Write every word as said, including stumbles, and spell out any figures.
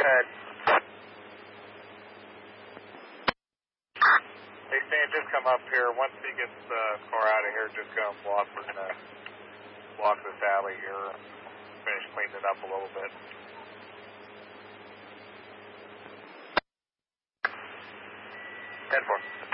ahead. Hey, Stan, just come up here. Once he gets the car out of here, just go and block. We're going to block this alley here. Finish cleaning it up a little bit. ten four.